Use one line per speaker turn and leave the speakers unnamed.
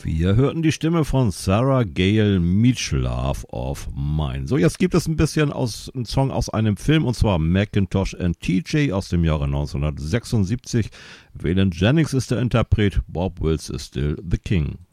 Wir hörten die Stimme von Sarah Gale Meach, Love of Mine. So, jetzt gibt es ein bisschen einen Song aus einem Film, und zwar Macintosh and TJ aus dem Jahre 1976. Waylon Jennings ist der Interpret, Bob Wills ist still the King.